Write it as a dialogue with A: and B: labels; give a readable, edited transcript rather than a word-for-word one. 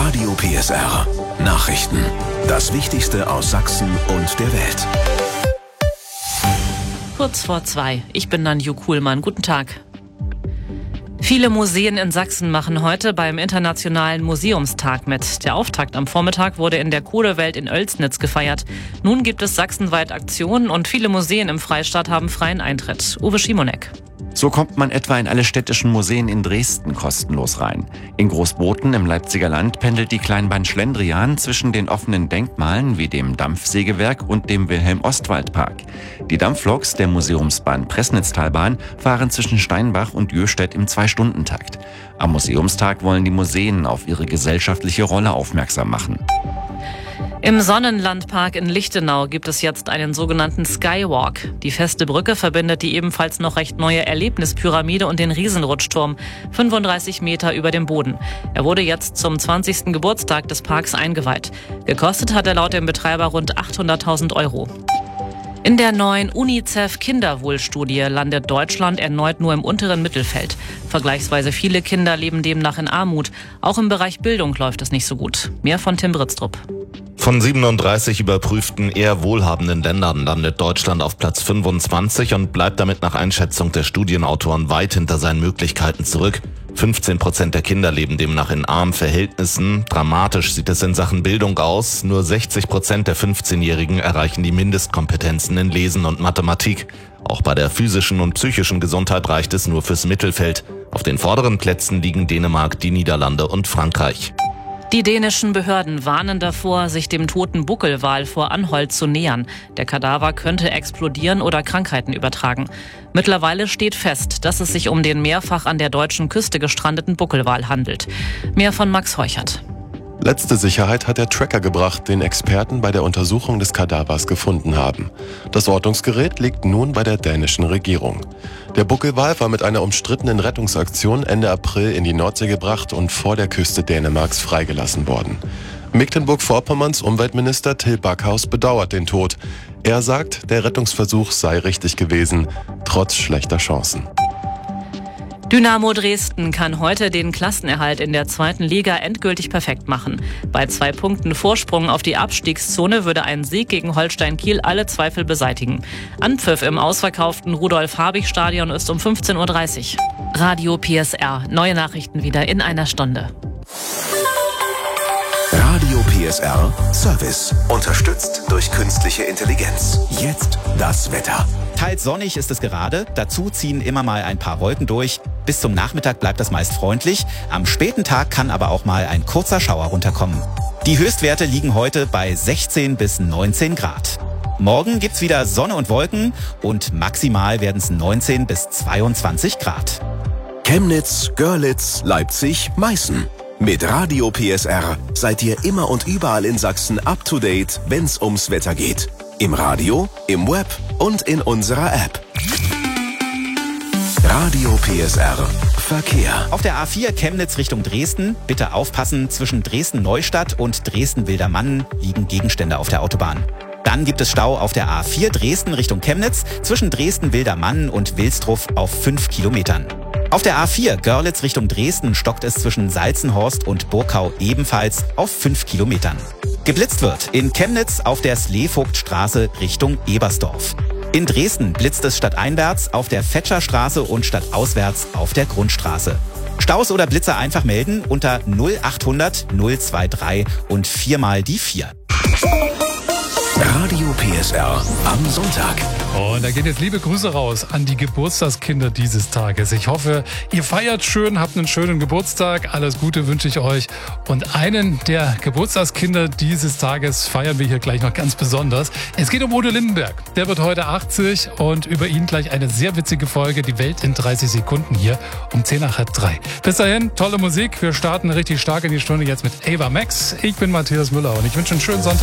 A: Radio PSR. Nachrichten. Das Wichtigste aus Sachsen und der Welt.
B: Kurz vor 2. Ich bin Nanju Kuhlmann. Guten Tag. Viele Museen in Sachsen machen heute beim Internationalen Museumstag mit. Der Auftakt am Vormittag wurde in der Kohlewelt in Oelsnitz gefeiert. Nun gibt es sachsenweit Aktionen und viele Museen im Freistaat haben freien Eintritt. Uwe Schimonek.
C: So kommt man etwa in alle städtischen Museen in Dresden kostenlos rein. In Großboten im Leipziger Land pendelt die Kleinbahn Schlendrian zwischen den offenen Denkmalen wie dem Dampfsägewerk und dem Wilhelm-Ostwald-Park. Die Dampfloks der Museumsbahn Pressnitztalbahn fahren zwischen Steinbach und Jöstedt im 2-Stunden-Takt. Am Museumstag wollen die Museen auf ihre gesellschaftliche Rolle aufmerksam machen.
B: Im Sonnenlandpark in Lichtenau gibt es jetzt einen sogenannten Skywalk. Die feste Brücke verbindet die ebenfalls noch recht neue Erlebnispyramide und den Riesenrutschturm, 35 Meter über dem Boden. Er wurde jetzt zum 20. Geburtstag des Parks eingeweiht. Gekostet hat er laut dem Betreiber rund 800.000 €. In der neuen UNICEF-Kinderwohlstudie landet Deutschland erneut nur im unteren Mittelfeld. Vergleichsweise viele Kinder leben demnach in Armut. Auch im Bereich Bildung läuft es nicht so gut. Mehr von Tim Britztrup.
D: Von 37 überprüften eher wohlhabenden Ländern landet Deutschland auf Platz 25 und bleibt damit nach Einschätzung der Studienautoren weit hinter seinen Möglichkeiten zurück. 15% der Kinder leben demnach in armen Verhältnissen. Dramatisch sieht es in Sachen Bildung aus. Nur 60% der 15-Jährigen erreichen die Mindestkompetenzen in Lesen und Mathematik. Auch bei der physischen und psychischen Gesundheit reicht es nur fürs Mittelfeld. Auf den vorderen Plätzen liegen Dänemark, die Niederlande und Frankreich.
B: Die dänischen Behörden warnen davor, sich dem toten Buckelwal vor Anholt zu nähern. Der Kadaver könnte explodieren oder Krankheiten übertragen. Mittlerweile steht fest, dass es sich um den mehrfach an der deutschen Küste gestrandeten Buckelwal handelt. Mehr von Max Heuchert.
E: Letzte Sicherheit hat der Tracker gebracht, den Experten bei der Untersuchung des Kadavers gefunden haben. Das Ortungsgerät liegt nun bei der dänischen Regierung. Der Buckelwal war mit einer umstrittenen Rettungsaktion Ende April in die Nordsee gebracht und vor der Küste Dänemarks freigelassen worden. Mecklenburg-Vorpommerns Umweltminister Till Backhaus bedauert den Tod. Er sagt, der Rettungsversuch sei richtig gewesen, trotz schlechter Chancen.
B: Dynamo Dresden kann heute den Klassenerhalt in der 2. Liga endgültig perfekt machen. Bei 2 Punkten Vorsprung auf die Abstiegszone würde ein Sieg gegen Holstein Kiel alle Zweifel beseitigen. Anpfiff im ausverkauften Rudolf-Habich-Stadion ist um 15:30 Uhr. Radio PSR. Neue Nachrichten wieder in einer Stunde.
A: Radio PSR Service. Unterstützt durch künstliche Intelligenz. Jetzt das Wetter.
F: Teils sonnig ist es gerade, dazu ziehen immer mal ein paar Wolken durch. Bis zum Nachmittag bleibt das meist freundlich. Am späten Tag kann aber auch mal ein kurzer Schauer runterkommen. Die Höchstwerte liegen heute bei 16 bis 19 Grad. Morgen gibt's wieder Sonne und Wolken und maximal werden es 19 bis 22 Grad.
A: Chemnitz, Görlitz, Leipzig, Meißen. Mit Radio PSR seid ihr immer und überall in Sachsen up to date, wenn's ums Wetter geht. Im Radio, im Web und in unserer App. Radio PSR Verkehr.
F: Auf der A4 Chemnitz Richtung Dresden, bitte aufpassen, zwischen Dresden-Neustadt und Dresden-Wildermannen liegen Gegenstände auf der Autobahn. Dann gibt es Stau auf der A4 Dresden Richtung Chemnitz zwischen Dresden-Wildermannen und Wilsdruff auf 5 Kilometern. Auf der A4 Görlitz Richtung Dresden stockt es zwischen Salzenhorst und Burkau ebenfalls auf 5 Kilometern. Geblitzt wird in Chemnitz auf der Sleevogtstraße Richtung Ebersdorf. In Dresden blitzt es stadteinwärts auf der Fetscherstraße und stadtauswärts auf der Grundstraße. Staus oder Blitzer einfach melden unter 0800 023 und 4 mal die 4.
A: Radio PSR am Sonntag.
G: Und da gehen jetzt liebe Grüße raus an die Geburtstagskinder dieses Tages. Ich hoffe, ihr feiert schön, habt einen schönen Geburtstag. Alles Gute wünsche ich euch. Und einen der Geburtstagskinder dieses Tages feiern wir hier gleich noch ganz besonders. Es geht um Udo Lindenberg. Der wird heute 80 und über ihn gleich eine sehr witzige Folge, die Welt in 30 Sekunden hier um 10:03. Bis dahin, tolle Musik. Wir starten richtig stark in die Stunde jetzt mit Ava Max. Ich bin Matthias Müller und ich wünsche einen schönen Sonntag.